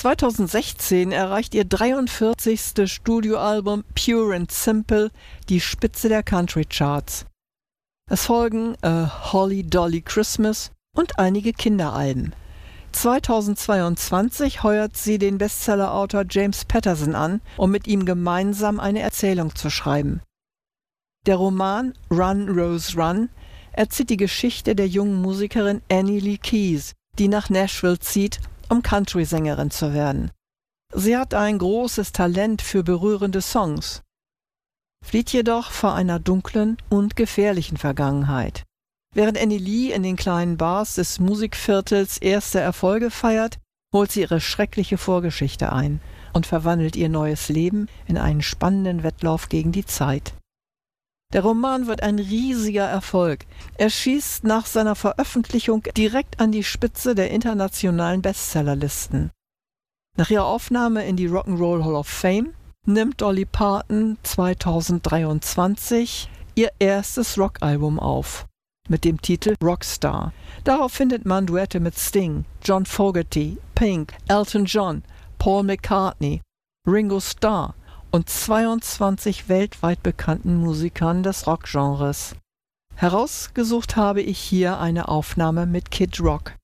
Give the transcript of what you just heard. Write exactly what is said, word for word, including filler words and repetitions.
zweitausendsechzehn erreicht ihr dreiundvierzigste Studioalbum Pure and Simple die Spitze der Country Charts. Es folgen A Holly Dolly Christmas und einige Kinderalben. zweitausendzweiundzwanzig heuert sie den Bestsellerautor James Patterson an, um mit ihm gemeinsam eine Erzählung zu schreiben. Der Roman Run, Rose, Run erzählt die Geschichte der jungen Musikerin Annie Lee Keys, die nach Nashville zieht, um Country-Sängerin zu werden. Sie hat ein großes Talent für berührende Songs, flieht jedoch vor einer dunklen und gefährlichen Vergangenheit. Während Annie Lee in den kleinen Bars des Musikviertels erste Erfolge feiert, holt sie ihre schreckliche Vorgeschichte ein und verwandelt ihr neues Leben in einen spannenden Wettlauf gegen die Zeit. Der Roman wird ein riesiger Erfolg. Er schießt nach seiner Veröffentlichung direkt an die Spitze der internationalen Bestsellerlisten. Nach ihrer Aufnahme in die Rock'n'Roll Hall of Fame nimmt Dolly Parton zweitausenddreiundzwanzig ihr erstes Rockalbum auf, mit dem Titel Rockstar. Darauf findet man Duette mit Sting, John Fogerty, Pink, Elton John, Paul McCartney, Ringo Starr und zweiundzwanzig weltweit bekannten Musikern des Rockgenres. Herausgesucht habe ich hier eine Aufnahme mit Kid Rock.